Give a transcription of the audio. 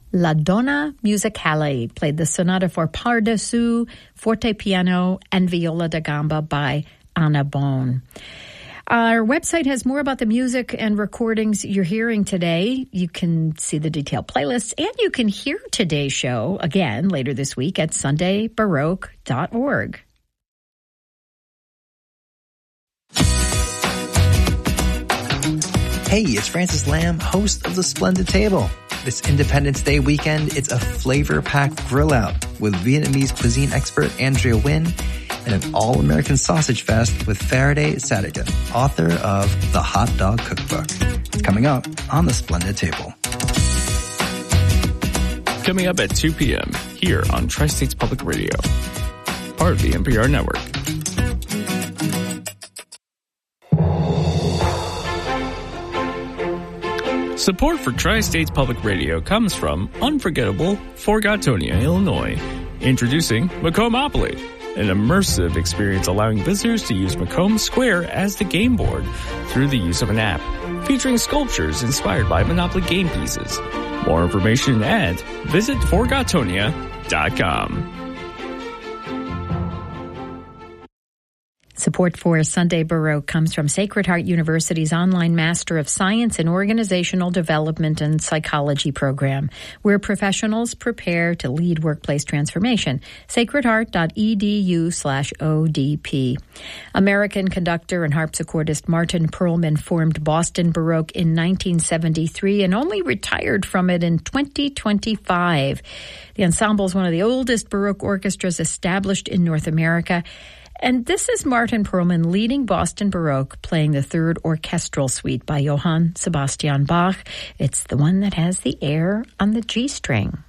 La Donna Musicale played the sonata for par dessus, forte piano, and viola da gamba by Anna Bone. Our website has more about the music and recordings you're hearing today. You can see the detailed playlists, and you can hear today's show again later this week at sundaybaroque.org. Hey, it's Francis Lamb, host of The Splendid Table. This Independence Day weekend, it's a flavor-packed grill out with Vietnamese cuisine expert Andrea Nguyen and an all-American sausage fest with Faraday Sadigan, author of The Hot Dog Cookbook. It's coming up on The Splendid Table. Coming up at 2 p.m. here on Tri-States Public Radio, part of the NPR network. Support for Tri-States Public Radio comes from unforgettable Fort Gatonia, Illinois. Introducing Macomopoly, an immersive experience allowing visitors to use Macomb Square as the game board through the use of an app, featuring sculptures inspired by Monopoly game pieces. More information at visitfortgatonia.com. Support for Sunday Baroque comes from Sacred Heart University's online Master of Science in Organizational Development and Psychology program, where professionals prepare to lead workplace transformation. sacredheart.edu/ODP. American conductor and harpsichordist Martin Perlman formed Boston Baroque in 1973 and only retired from it in 2025. The ensemble is one of the oldest Baroque orchestras established in North America. And this is Martin Perlman leading Boston Baroque, playing the third orchestral suite by Johann Sebastian Bach. It's the one that has the air on the G string.